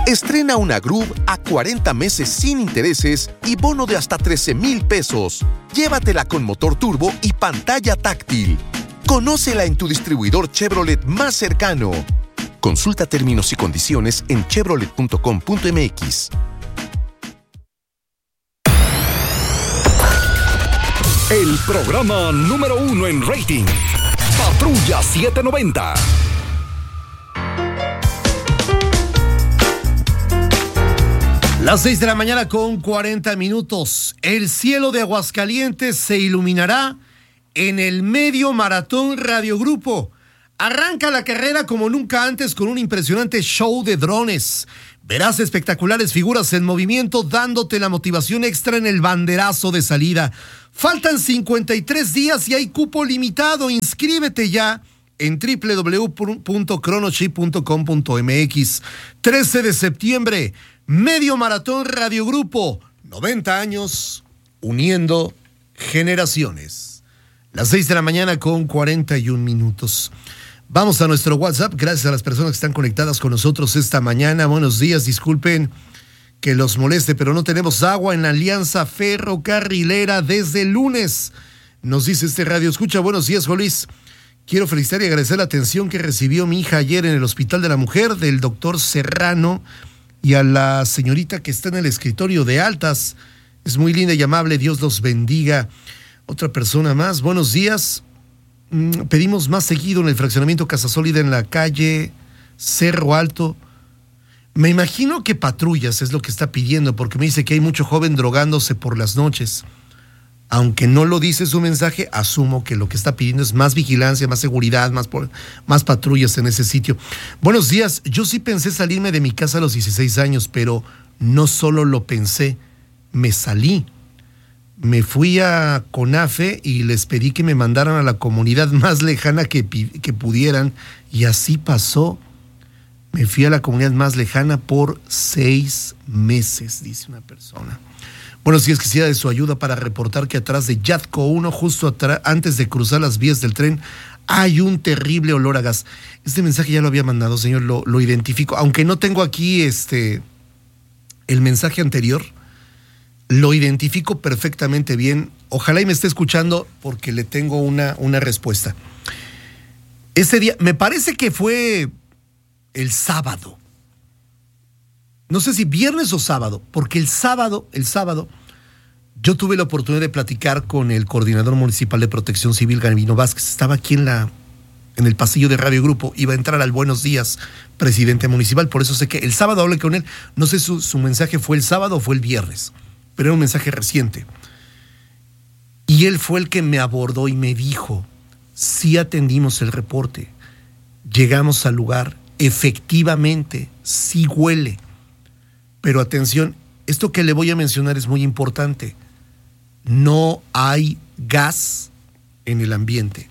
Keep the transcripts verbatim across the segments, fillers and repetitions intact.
Estrena una Groove a cuarenta meses sin intereses y bono de hasta trece mil pesos. Llévatela con motor turbo y pantalla táctil. Conócela en tu distribuidor Chevrolet más cercano. Consulta términos y condiciones en chevrolet punto com punto m x. El programa número uno en rating. Patrulla setecientos noventa. Las seis de la mañana con cuarenta minutos. El cielo de Aguascalientes se iluminará en el Medio Maratón Radiogrupo. Arranca la carrera como nunca antes con un impresionante show de drones. Verás espectaculares figuras en movimiento dándote la motivación extra en el banderazo de salida. Faltan cincuenta y tres días y hay cupo limitado. Inscríbete ya en doble u doble u doble u punto chronoship punto com punto m x. trece de septiembre, Medio Maratón Radiogrupo. noventa años uniendo generaciones. Las seis de la mañana con cuarenta y un minutos. Vamos a nuestro WhatsApp. Gracias a las personas que están conectadas con nosotros esta mañana. Buenos días, disculpen que los moleste, pero no tenemos agua en la Alianza Ferrocarrilera desde el lunes. Nos dice este radio escucha. Buenos días, Juan Luis. Quiero felicitar y agradecer la atención que recibió mi hija ayer en el Hospital de la Mujer del doctor Serrano y a la señorita que está en el escritorio de altas. Es muy linda y amable. Dios los bendiga. Otra persona más. Buenos días. Pedimos más seguido en el fraccionamiento Casa Sólida en la calle Cerro Alto. Me imagino que patrullas es lo que está pidiendo, porque me dice que hay mucho joven drogándose por las noches. Aunque no lo dice su mensaje, asumo que lo que está pidiendo es más vigilancia, más seguridad, más, por, más patrullas en ese sitio. Buenos días, yo sí pensé salirme de mi casa a los dieciséis años, pero no solo lo pensé, me salí. Me fui a CONAFE y les pedí que me mandaran a la comunidad más lejana que, que pudieran, y así pasó. Me fui a la comunidad más lejana por seis meses, dice una persona. Buenos días, quisiera de su ayuda para reportar que atrás de Yadco uno, justo atrás, antes de cruzar las vías del tren, hay un terrible olor a gas. Este mensaje ya lo había mandado, señor, lo, lo identifico. Aunque no tengo aquí este el mensaje anterior, lo identifico perfectamente bien. Ojalá y me esté escuchando porque le tengo una, una respuesta. Ese día, me parece que fue el sábado. No sé si viernes o sábado, porque el sábado, el sábado, yo tuve la oportunidad de platicar con el coordinador municipal de Protección Civil, Gavino Vázquez. Estaba aquí en la, en el pasillo de Radio Grupo, iba a entrar al Buenos Días, presidente municipal, por eso sé que el sábado hablé con él. No sé si su, su mensaje fue el sábado o fue el viernes, pero era un mensaje reciente. Y él fue el que me abordó y me dijo, sí atendimos el reporte, llegamos al lugar, efectivamente, sí huele. Pero atención, esto que le voy a mencionar es muy importante. No hay gas en el ambiente.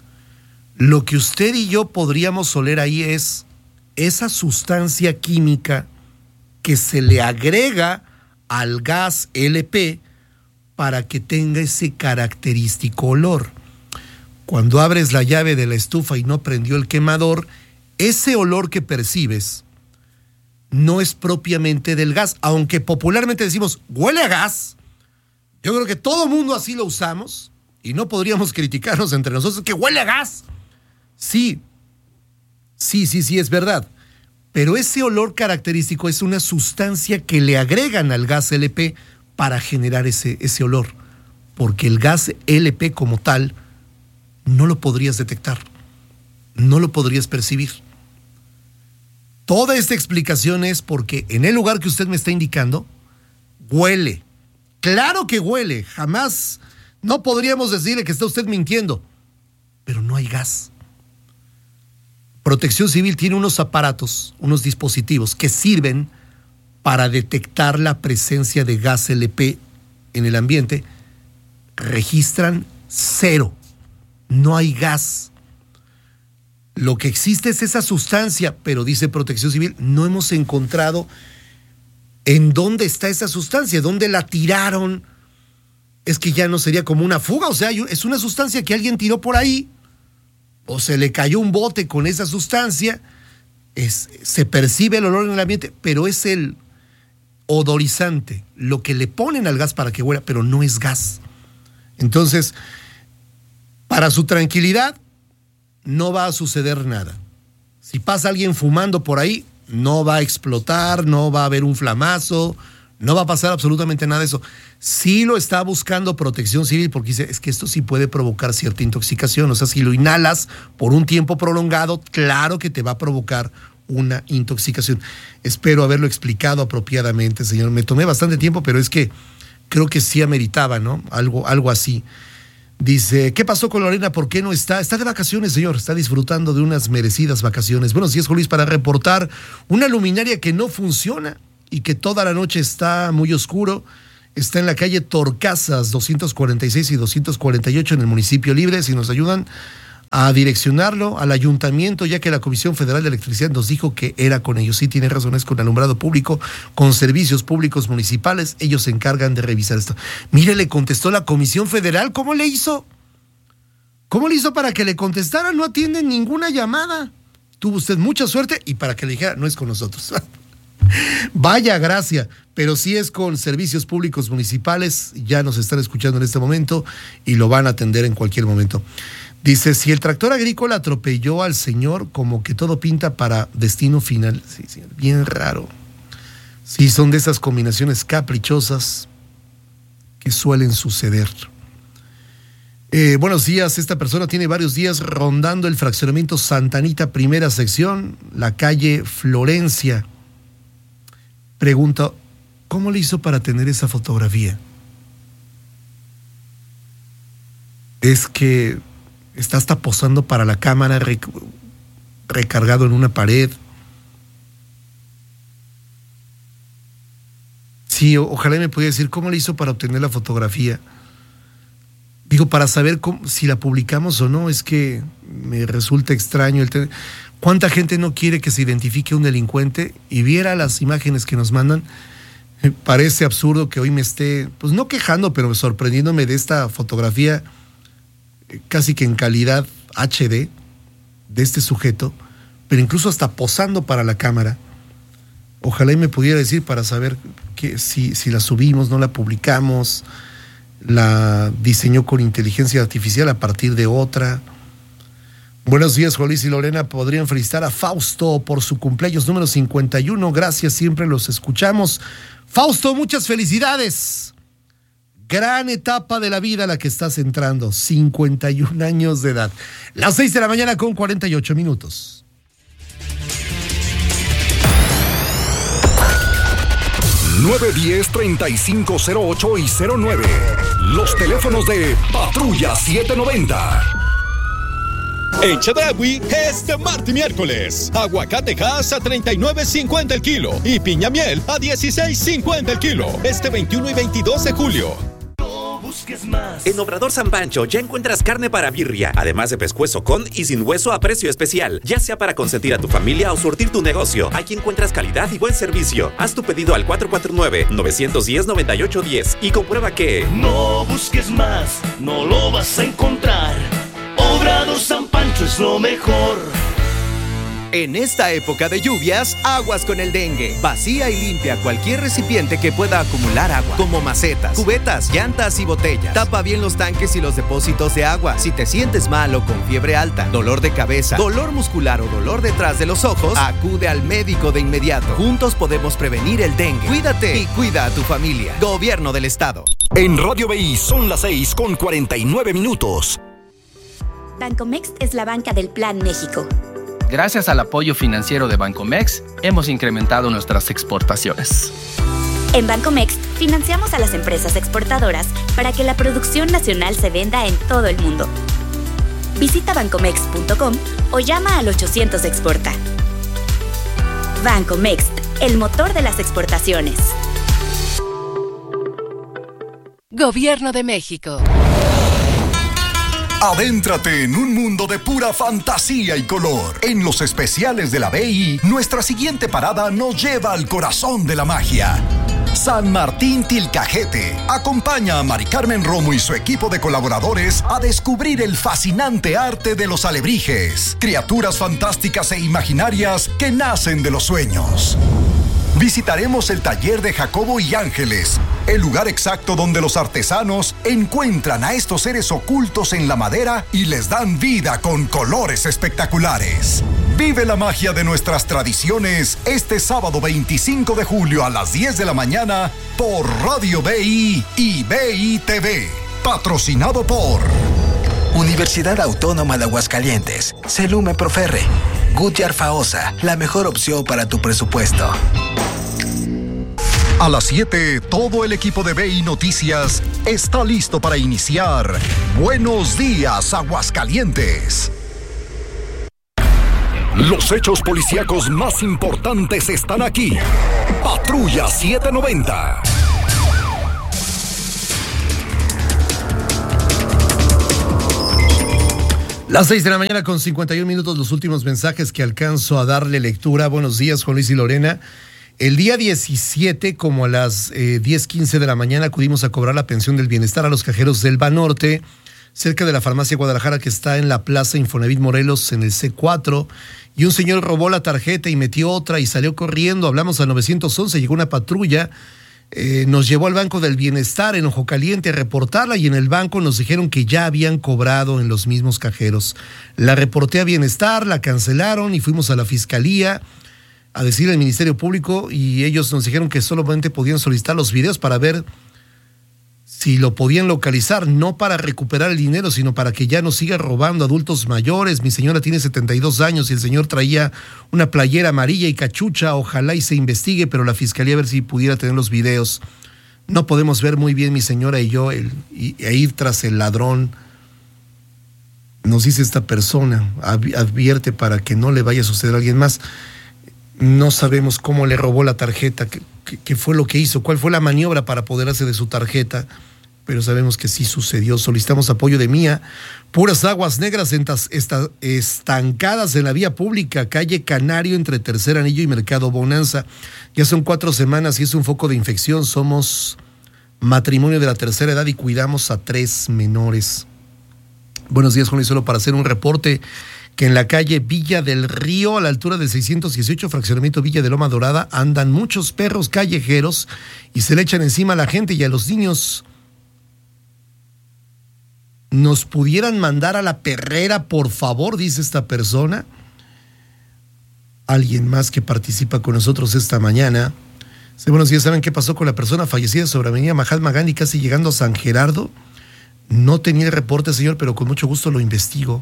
Lo que usted y yo podríamos oler ahí es esa sustancia química que se le agrega al gas L P para que tenga ese característico olor. Cuando abres la llave de la estufa y no prendió el quemador, ese olor que percibes no es propiamente del gas, aunque popularmente decimos, huele a gas. Yo creo que todo mundo así lo usamos y no podríamos criticarnos entre nosotros que huele a gas. Sí, sí, sí, sí, es verdad. Pero ese olor característico es una sustancia que le agregan al gas L P para generar ese, ese olor, porque el gas L P como tal no lo podrías detectar, no lo podrías percibir. Toda esta explicación es porque en el lugar que usted me está indicando, huele. Claro que huele. Jamás, no podríamos decirle que está usted mintiendo. Pero no hay gas. Protección Civil tiene unos aparatos, unos dispositivos que sirven para detectar la presencia de gas L P en el ambiente. Registran cero. No hay gas. Lo que existe es esa sustancia, pero dice Protección Civil, no hemos encontrado en dónde está esa sustancia, dónde la tiraron. Es que ya no sería como una fuga, o sea, es una sustancia que alguien tiró por ahí, o se le cayó un bote con esa sustancia, es, se percibe el olor en el ambiente, pero es el odorizante, lo que le ponen al gas para que huela, pero no es gas. Entonces, para su tranquilidad, no va a suceder nada. Si pasa alguien fumando por ahí, no va a explotar, no va a haber un flamazo, no va a pasar absolutamente nada de eso. Sí lo está buscando Protección Civil porque dice, es que esto sí puede provocar cierta intoxicación. O sea, si lo inhalas por un tiempo prolongado, claro que te va a provocar una intoxicación. Espero haberlo explicado apropiadamente, señor. Me tomé bastante tiempo, pero es que creo que sí ameritaba, ¿no? Algo, algo así. Dice, ¿qué pasó con Lorena? ¿Por qué no está? Está de vacaciones, señor. Está disfrutando de unas merecidas vacaciones. Buenos días, Luis, para reportar una luminaria que no funciona y que toda la noche está muy oscuro. Está en la calle Torcasas, doscientos cuarenta y seis y doscientos cuarenta y ocho en el municipio Libre. Si nos ayudan a direccionarlo al ayuntamiento, ya que la Comisión Federal de Electricidad nos dijo que era con ellos. Sí, tiene razón, es con alumbrado público, con servicios públicos municipales. Ellos se encargan de revisar esto. Mire, le contestó la Comisión Federal. ¿Cómo le hizo? ¿Cómo le hizo para que le contestara? No atienden ninguna llamada. Tuvo usted mucha suerte y para que le dijera, no es con nosotros. Vaya gracia, pero sí es con servicios públicos municipales. Ya nos están escuchando en este momento y lo van a atender en cualquier momento. Dice, si el tractor agrícola atropelló al señor, como que todo pinta para destino final. Sí, sí, bien raro. Sí, son de esas combinaciones caprichosas que suelen suceder. Eh, buenos días, esta persona tiene varios días rondando el fraccionamiento Santa Anita, primera sección, la calle Florencia. Pregunta, ¿cómo le hizo para tener esa fotografía? Es que está hasta posando para la cámara, rec- recargado en una pared. Sí, o- ojalá me pudiera decir cómo le hizo para obtener la fotografía. Digo, para saber cómo, si la publicamos o no, es que me resulta extraño. El te- ¿Cuánta gente no quiere que se identifique un delincuente y viera las imágenes que nos mandan? Me parece absurdo que hoy me esté, pues no quejando, pero sorprendiéndome de esta fotografía casi que en calidad H D de este sujeto, pero incluso hasta posando para la cámara. Ojalá y me pudiera decir para saber que si, si la subimos, no la publicamos, la diseñó con inteligencia artificial a partir de otra. Buenos días, Juan Luis y Lorena. Podrían felicitar a Fausto por su cumpleaños número cincuenta y uno. Gracias, siempre los escuchamos. Fausto, muchas felicidades. Gran etapa de la vida la que estás entrando, cincuenta y un años de edad. Las seis de la mañana con cuarenta y ocho minutos. nueve diez, treinta y cinco cero ocho y cero nueve. Los teléfonos de Patrulla setecientos noventa. En Chedraui, este martes y miércoles, aguacate Hass a treinta y nueve cincuenta el kilo y piña miel a dieciséis cincuenta el kilo, este veintiuno y veintidós de julio. En Obrador San Pancho ya encuentras carne para birria, además de pescuezo con y sin hueso a precio especial, ya sea para consentir a tu familia o surtir tu negocio. Aquí encuentras calidad y buen servicio. Haz tu pedido al cuatro cuatro nueve, nueve uno cero, nueve ocho uno cero y comprueba que no busques más, no lo vas a encontrar. Obrador San Pancho es lo mejor. En esta época de lluvias, aguas con el dengue. Vacía y limpia cualquier recipiente que pueda acumular agua, como macetas, cubetas, llantas y botellas. Tapa bien los tanques y los depósitos de agua. Si te sientes mal o con fiebre alta, dolor de cabeza, dolor muscular o dolor detrás de los ojos, acude al médico de inmediato. Juntos podemos prevenir el dengue. Cuídate y cuida a tu familia. Gobierno del Estado. En Radio B I son las seis con cuarenta y nueve minutos. Bancomext es la banca del Plan México. Gracias al apoyo financiero de Bancomext, hemos incrementado nuestras exportaciones. En Bancomext, financiamos a las empresas exportadoras para que la producción nacional se venda en todo el mundo. Visita bancomext punto com o llama al ochocientos exporta. Bancomext, el motor de las exportaciones. Gobierno de México. Adéntrate en un mundo de pura fantasía y color. En los especiales de la B I, nuestra siguiente parada nos lleva al corazón de la magia. San Martín Tilcajete acompaña a Mari Carmen Romo y su equipo de colaboradores a descubrir el fascinante arte de los alebrijes, criaturas fantásticas e imaginarias que nacen de los sueños. Visitaremos el taller de Jacobo y Ángeles, el lugar exacto donde los artesanos encuentran a estos seres ocultos en la madera y les dan vida con colores espectaculares. Vive la magia de nuestras tradiciones este sábado veinticinco de julio a las diez de la mañana por Radio B I y B I T V. Patrocinado por Universidad Autónoma de Aguascalientes, Celume Proferre, Goodyear Faosa, la mejor opción para tu presupuesto. A las siete, todo el equipo de B I Noticias está listo para iniciar Buenos Días, Aguascalientes. Los hechos policíacos más importantes están aquí. Patrulla setecientos noventa. Las seis de la mañana con cincuenta y un minutos, los últimos mensajes que alcanzo a darle lectura. Buenos días, Juan Luis y Lorena. El día diecisiete, como a las eh, diez quince de la mañana, acudimos a cobrar la pensión del bienestar a los cajeros del Banorte, cerca de la farmacia Guadalajara, que está en la plaza Infonavit Morelos, en el C cuatro, y un señor robó la tarjeta y metió otra y salió corriendo. Hablamos al nueve once, llegó una patrulla, eh, nos llevó al Banco del Bienestar en Ojo Caliente a reportarla, y en el banco nos dijeron que ya habían cobrado en los mismos cajeros. La reporté a Bienestar, la cancelaron y fuimos a la Fiscalía a decirle al Ministerio Público, y ellos nos dijeron que solamente podían solicitar los videos para ver si lo podían localizar, no para recuperar el dinero, sino para que ya no siga robando adultos mayores. Mi señora tiene setenta y dos años y el señor traía una playera amarilla y cachucha. Ojalá y se investigue, pero la Fiscalía a ver si pudiera tener los videos. No podemos ver muy bien mi señora y yo el, y, e ir tras el ladrón. Nos dice esta persona, advierte para que no le vaya a suceder a alguien más. No sabemos cómo le robó la tarjeta, qué, qué, qué fue lo que hizo, cuál fue la maniobra para apoderarse de su tarjeta, pero sabemos que sí sucedió. Solicitamos apoyo de Mía. Puras aguas negras entas, esta, estancadas en la vía pública, calle Canario entre Tercer Anillo y Mercado Bonanza. Ya son cuatro semanas y es un foco de infección. Somos matrimonio de la tercera edad y cuidamos a tres menores. Buenos días, Juan, y solo para hacer un reporte que en la calle Villa del Río, a la altura del seiscientos dieciocho, fraccionamiento Villa de Loma Dorada, andan muchos perros callejeros y se le echan encima a la gente y a los niños. ¿Nos pudieran mandar a la perrera, por favor?, dice esta persona. Alguien más que participa con nosotros esta mañana. Sí, buenos días, ¿saben qué pasó con la persona fallecida sobre Avenida Mahatma Gandhi, casi llegando a San Gerardo? No tenía el reporte, señor, pero con mucho gusto lo investigo.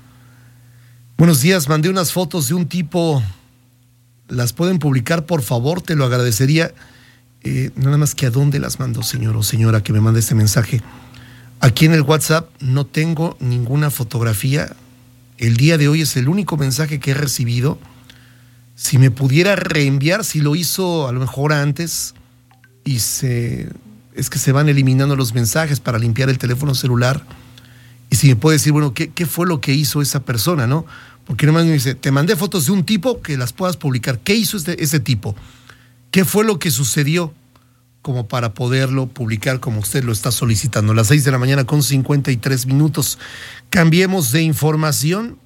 Buenos días, mandé unas fotos de un tipo, ¿las pueden publicar, por favor? Te lo agradecería. Eh, nada más que a dónde las mando, señor o señora que me mande este mensaje. Aquí en el WhatsApp no tengo ninguna fotografía. El día de hoy es el único mensaje que he recibido. Si me pudiera reenviar, si lo hizo a lo mejor antes, y se, es que se van eliminando los mensajes para limpiar el teléfono celular. Y si me puede decir, bueno, ¿qué, qué fue lo que hizo esa persona, no? Porque nomás me dice, te mandé fotos de un tipo que las puedas publicar. ¿Qué hizo este, ese tipo? ¿Qué fue lo que sucedió? Como para poderlo publicar como usted lo está solicitando. Las seis de la mañana con cincuenta y tres minutos. Cambiemos de información.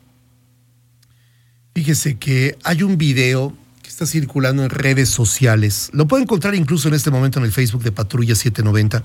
Fíjese que hay un video que está circulando en redes sociales. Lo puede encontrar incluso en este momento en el Facebook de Patrulla setecientos noventa.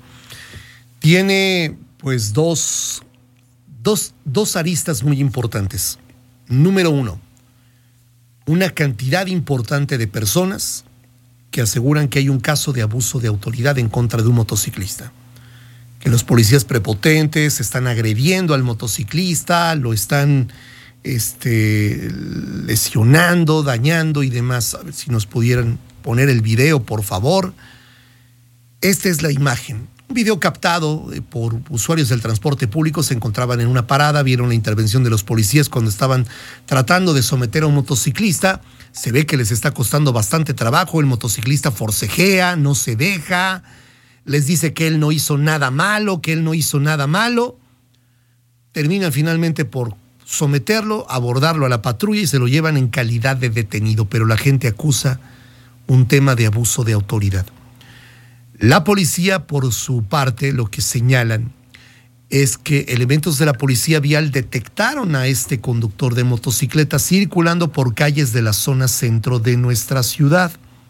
Tiene pues dos... Dos, dos aristas muy importantes. Número uno, una cantidad importante de personas que aseguran que hay un caso de abuso de autoridad en contra de un motociclista. Que los policías prepotentes están agrediendo al motociclista, lo están este, lesionando, dañando y demás. A ver si nos pudieran poner el video, por favor. Esta es la imagen. Un video captado por usuarios del transporte público. Se encontraban en una parada, vieron la intervención de los policías cuando estaban tratando de someter a un motociclista. Se ve que les está costando bastante trabajo. El motociclista forcejea, no se deja, les dice que él no hizo nada malo, que él no hizo nada malo. Terminan finalmente por someterlo, abordarlo a la patrulla y se lo llevan en calidad de detenido, pero la gente acusa un tema de abuso de autoridad. La policía, por su parte, lo que señalan es que elementos de la policía vial detectaron a este conductor de motocicleta circulando por calles de la zona centro de nuestra ciudad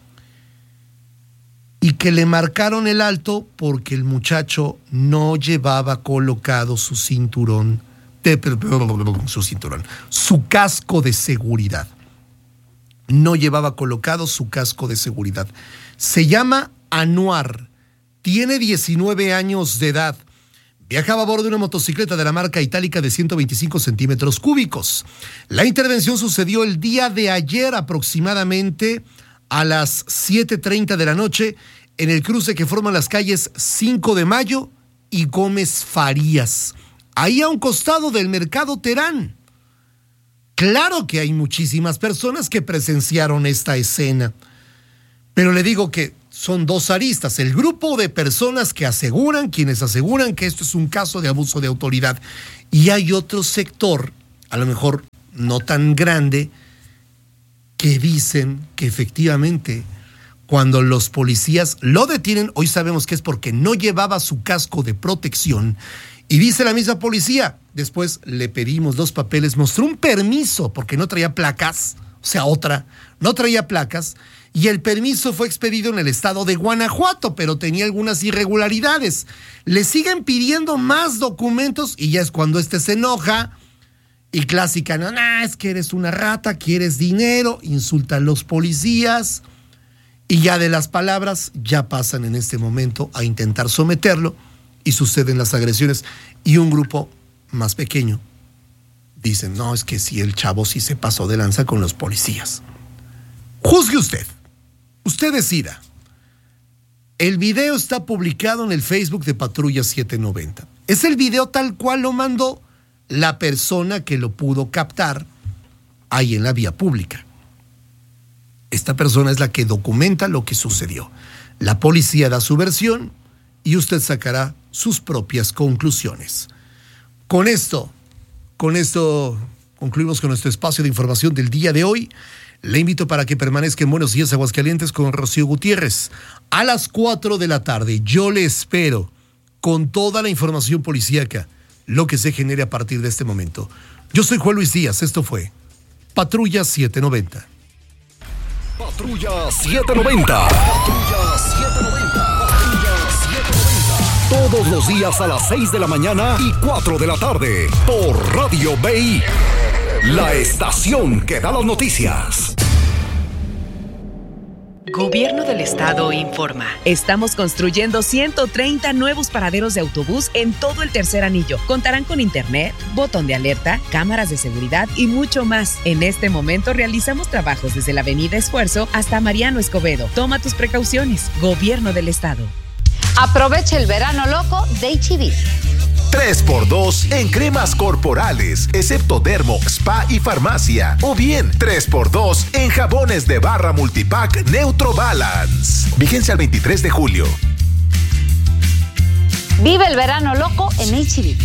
y que le marcaron el alto porque el muchacho no llevaba colocado su cinturón, de, su cinturón, su casco de seguridad. No llevaba colocado su casco de seguridad. Se llama Anuar, tiene diecinueve años de edad. Viajaba a bordo de una motocicleta de la marca itálica de ciento veinticinco centímetros cúbicos. La intervención sucedió el día de ayer aproximadamente a las siete treinta de la noche en el cruce que forman las calles cinco de mayo y Gómez Farías, ahí a un costado del Mercado Terán. Claro que hay muchísimas personas que presenciaron esta escena, pero le digo que son dos aristas. El grupo de personas que aseguran, quienes aseguran que esto es un caso de abuso de autoridad, y hay otro sector, a lo mejor no tan grande, que dicen que efectivamente cuando los policías lo detienen, hoy sabemos que es porque no llevaba su casco de protección, y dice la misma policía, después le pedimos los papeles, mostró un permiso porque no traía placas, o sea, otra, no traía placas, y el permiso fue expedido en el estado de Guanajuato, pero tenía algunas irregularidades. Le siguen pidiendo más documentos y ya es cuando este se enoja y clásica, no, no, es que eres una rata, quieres dinero, insulta a los policías y ya de las palabras ya pasan en este momento a intentar someterlo y suceden las agresiones y un grupo más pequeño dicen, no, es que si el chavo sí se pasó de lanza con los policías. Juzgue usted. Usted decida. El video está publicado en el Facebook de Patrulla setecientos noventa. Es el video tal cual lo mandó la persona que lo pudo captar ahí en la vía pública. Esta persona es la que documenta lo que sucedió. La policía da su versión y usted sacará sus propias conclusiones. Con esto, con esto concluimos con nuestro espacio de información del día de hoy. Le invito para que permanezca en Buenos Días Aguascalientes con Rocío Gutiérrez. A las cuatro de la tarde, yo le espero con toda la información policíaca, lo que se genere a partir de este momento. Yo soy Juan Luis Díaz, esto fue Patrulla setecientos noventa. Patrulla setecientos noventa. Patrulla setecientos noventa. Patrulla setecientos noventa. Todos los días a las seis de la mañana y cuatro de la tarde por Radio B I. La estación que da las noticias. Gobierno del Estado informa. Estamos construyendo ciento treinta nuevos paraderos de autobús en todo el tercer anillo. Contarán con internet, botón de alerta, cámaras de seguridad y mucho más. En este momento realizamos trabajos desde la Avenida Esfuerzo hasta Mariano Escobedo. Toma tus precauciones. Gobierno del Estado. Aprovecha el verano loco de H E B. tres por dos en cremas corporales, excepto dermo, spa y farmacia. O bien tres por dos en jabones de barra multipack Neutro Balance. Vigencia al veintitrés de julio. Vive el verano loco en H E B.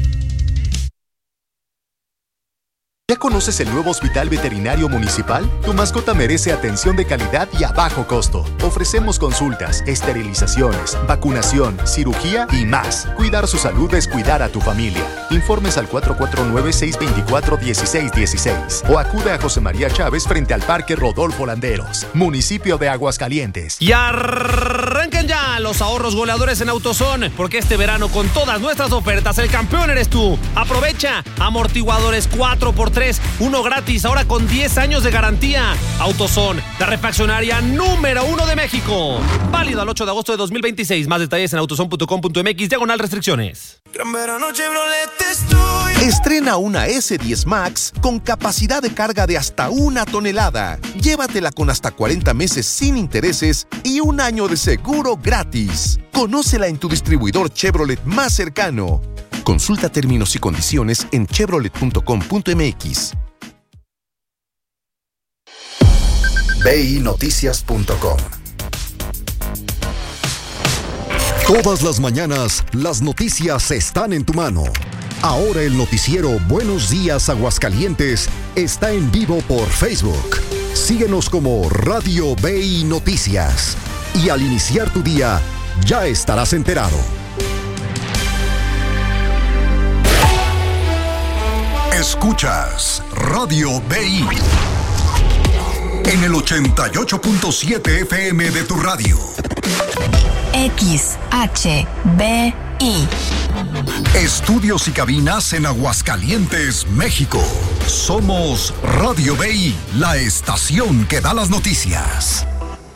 ¿Ya conoces el nuevo Hospital Veterinario Municipal? Tu mascota merece atención de calidad y a bajo costo. Ofrecemos consultas, esterilizaciones, vacunación, cirugía y más. Cuidar su salud es cuidar a tu familia. Informes al cuatro cuatro nueve, seis dos cuatro, uno seis uno seis o acude a José María Chávez frente al Parque Rodolfo Landeros, municipio de Aguascalientes. Y arranquen ya los ahorros goleadores en AutoZone, porque este verano con todas nuestras ofertas el campeón eres tú. Aprovecha amortiguadores cuatro por tres, uno gratis, ahora con diez años de garantía. AutoZone, la refaccionaria número uno de México. Válido al ocho de agosto de dos mil veintiséis. Más detalles en autozone punto com punto mx, diagonal restricciones. Gran verano Chevrolet estoy. Estrena una ese diez Max con capacidad de carga de hasta una tonelada. Llévatela con hasta cuarenta meses sin intereses y un año de seguro gratis. Conócela en tu distribuidor Chevrolet más cercano. Consulta términos y condiciones en chevrolet punto com punto mx. B I noticias punto com. Todas las mañanas, las noticias están en tu mano. Ahora el noticiero Buenos Días Aguascalientes está en vivo por Facebook. Síguenos como Radio B I Noticias. Y al iniciar tu día, Ya estarás enterado. Escuchas Radio B I en el ochenta y ocho punto siete F M de tu radio. X H B I. Estudios y cabinas en Aguascalientes, México. Somos Radio B I, la estación que da las noticias.